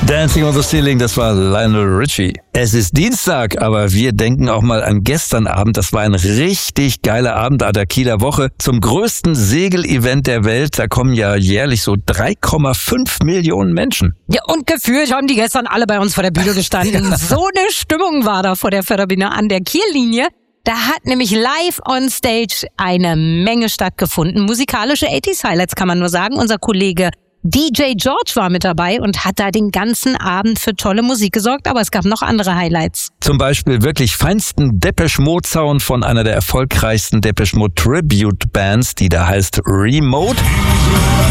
Dancing on the Ceiling, das war Lionel Richie. Es ist Dienstag, aber wir denken auch mal an gestern Abend. Das war ein richtig geiler Abend an der Kieler Woche zum größten Segelevent der Welt. Da kommen ja jährlich so 3,5 Millionen Menschen. Ja, und gefühlt haben die gestern alle bei uns vor der Bühne gestanden. So eine Stimmung war da vor der Förderbühne an der Kiellinie. Da hat nämlich live on stage eine Menge stattgefunden. Musikalische 80s Highlights kann man nur sagen. Unser Kollege DJ George war mit dabei und hat da den ganzen Abend für tolle Musik gesorgt, aber es gab noch andere Highlights. Zum Beispiel wirklich feinsten Depeche Mode Sound von einer der erfolgreichsten Depeche Mode Tribute Bands, die da heißt Remote.